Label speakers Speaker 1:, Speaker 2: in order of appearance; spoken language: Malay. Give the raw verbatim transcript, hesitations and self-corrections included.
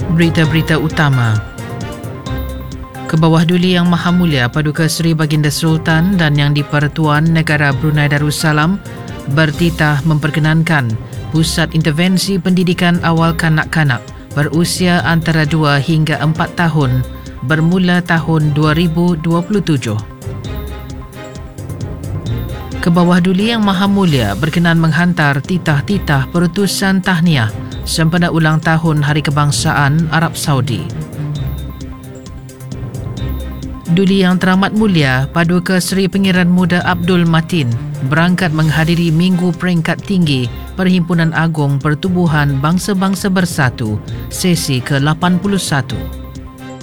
Speaker 1: Berita-berita utama. Kebawah Duli Yang Maha Mulia Paduka Seri Baginda Sultan dan Yang di-Pertuan Negara Brunei Darussalam bertitah memperkenankan Pusat Intervensi Pendidikan Awal Kanak-Kanak berusia antara dua hingga empat tahun bermula tahun dua ribu dua puluh tujuh. Kebawah Duli Yang Maha Mulia berkenan menghantar titah-titah perutusan tahniah sempena ulang tahun Hari Kebangsaan Arab Saudi. Duli Yang Teramat Mulia Paduka Seri Pengiran Muda Abdul Matin berangkat menghadiri Minggu Peringkat Tinggi Perhimpunan Agung Pertubuhan Bangsa-Bangsa Bersatu sesi ke lapan puluh satu.